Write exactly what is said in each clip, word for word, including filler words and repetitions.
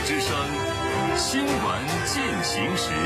之声新闻进行时。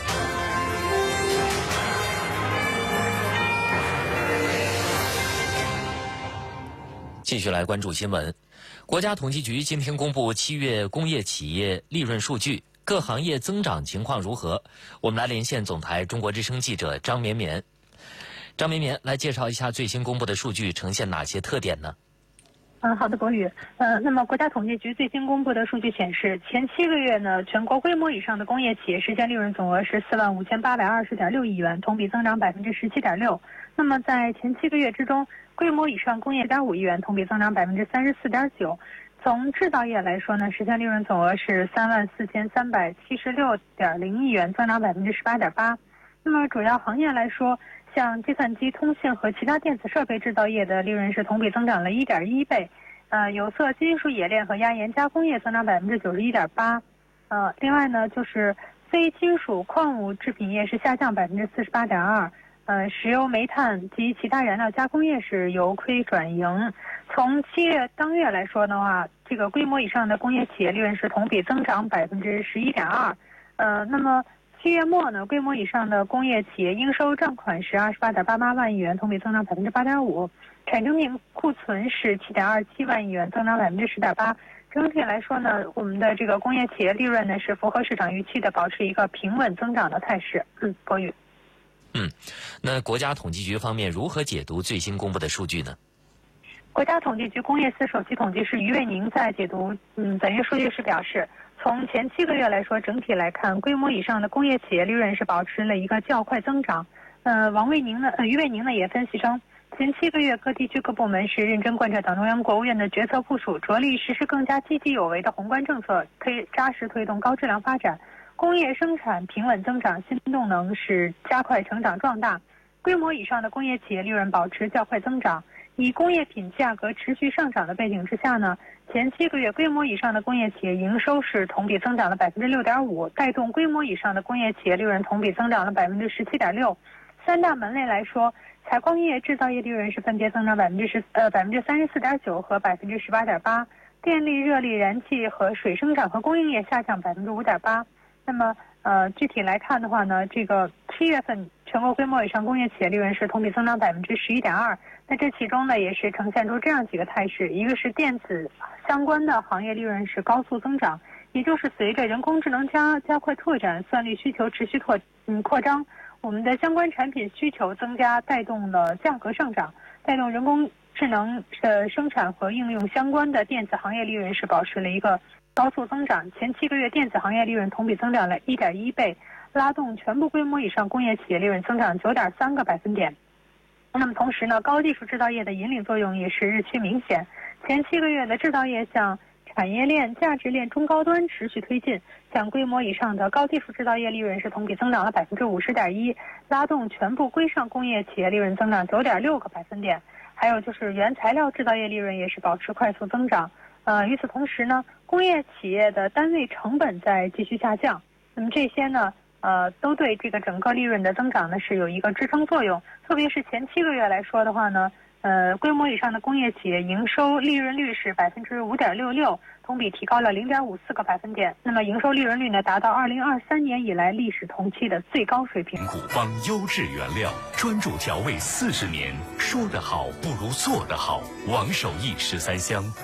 继续来关注新闻。国家统计局今天公布七月工业企业利润数据，各行业增长情况如何？我们来连线总台中国之声记者张绵绵。张绵绵来介绍一下最新公布的数据呈现哪些特点呢？ 嗯，好的，国宇。呃，那么国家统计局最新公布的数据显示，前七个月呢，全国规模以上的工业企业实现利润总额是四万五千八百二十点六亿元，同比增长百分之十七点六。那么在前七个月之中，规模以上工业点五亿元，同比增长百分之三十四点九。从制造业来说呢，实现利润总额是三万四千三百七十六点零亿元，增长百分之十八点八。那么主要行业来说，像计算机、通信和其他电子设备制造业的利润是同比增长了一点一倍。呃，有色、金属冶炼和压延加工业增长百分之九十一点八。呃，另外呢，就是非金属矿物制品业是下降百分之四十八点二。呃，石油、煤炭及其他燃料加工业是由亏转盈。从七月当月来说的话，这个规模以上的工业企业利润是同比增长百分之十一点二。呃，那么七月末呢，规模以上的工业企业应收账款是二十八点八八万亿元，同比增长百分之八点五。产成品库存是七点二七万亿元，增长百分之十点八。整体来说呢，我们的这个工业企业利润呢是符合市场预期的，保持一个平稳增长的态势。嗯，国宇。 嗯，那国家统计局方面如何解读最新公布的数据呢？ 国家统计局工业司首席统计师于卫宁在解读嗯本月数据时表示，从前七个月来说，整体来看，规模以上的工业企业利润是保持了一个较快增长。呃，王卫宁呢，呃，于卫宁呢也分析称，前七个月各地区各部门是认真贯彻党中央、国务院的决策部署，着力实施更加积极有为的宏观政策，推扎实推动高质量发展。工业生产平稳增长，新动能是加快成长壮大。规模以上的工业企业利润保持较快增长。以工业品价格持续上涨的背景之下呢，前七个月规模以上的工业企业营收是同比增长了百分之六点五，带动规模以上的工业企业利润同比增长了百分之十七点六。三大门类来说，采矿业、制造业利润是分别增长百分之十呃百分之三十四点九和百分之十八点八。电力、热力、燃气和水生产和供应业下降百分之五点八。那么，呃，具体来看的话呢，这个七月份全国规模以上工业企业利润是同比增长百分之十一点二。那这其中呢，也是呈现出这样几个态势：一个是电子相关的行业利润是高速增长，也就是随着人工智能加加快拓展，算力需求持续拓嗯扩张，我们的相关产品需求增加，带动了价格上涨，带动人工智能的生产和应用相关的电子行业利润是保持了一个高速增长。前七个月电子行业利润同比增长了一点一倍，拉动全部规模以上工业企业利润增长九点三个百分点。那么同时呢，高技术制造业的引领作用也是日趋明显。前七个月的制造业向产业链、价值链中高端持续推进，像规模以上的高技术制造业利润是同比增长了百分之五十点一，拉动全部规上工业企业利润增长九点六个百分点。还有就是原材料制造业利润也是保持快速增长。呃，与此同时呢，工业企业的单位成本在继续下降。那么这些呢，呃，都对这个整个利润的增长呢是有一个支撑作用。特别是前七个月来说的话呢，呃，规模以上的工业企业营收利润率是百分之五点六六，同比提高了零点五四个百分点。那么营收利润率呢，达到二零二三年以来历史同期的最高水平。 古方优质原料，专注调味四十年，说得好不如做得好。王守义十三香。